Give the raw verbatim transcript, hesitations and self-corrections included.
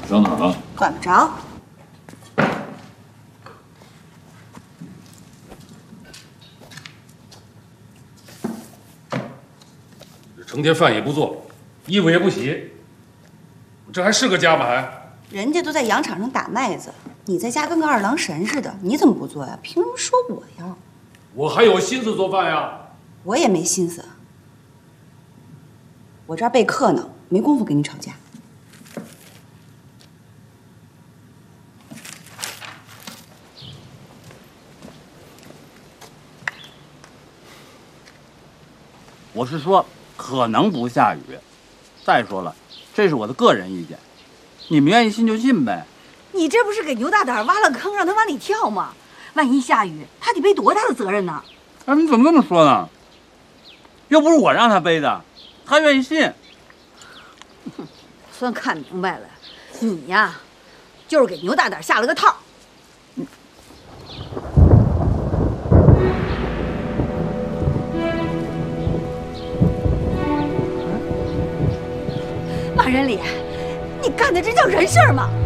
找哪儿了？ 管不着。 成天饭也不做，衣服也不洗，这还是个家吗？还？ 人家都在羊场上打麦子，你在家跟个二郎神似的，你怎么不做呀？凭什么说我呀？ 我还有心思做饭呀。 我也没心思，我这儿备课呢，没工夫跟你吵架。 我是说，可能不下雨。再说了，这是我的个人意见，你们愿意信就信呗。 你这不是给牛大胆挖了个坑，让他往里跳吗？万一下雨，他得背多大的责任呢？ 哎，你怎么这么说呢？又不是我让他背的，他愿意信。 算看明白了，你呀，就是给牛大胆下了个套。马仁礼，你干的这叫人事吗？